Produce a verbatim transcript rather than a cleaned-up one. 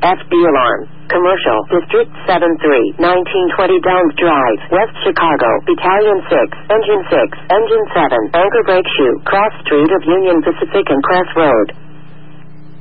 F B alarm. Commercial, District seven three, nineteen twenty Downs Drive, West Chicago, Battalion six, Engine six, Engine seven, Anchor Brake Shoe, Cross Street of Union Pacific and Cross Road.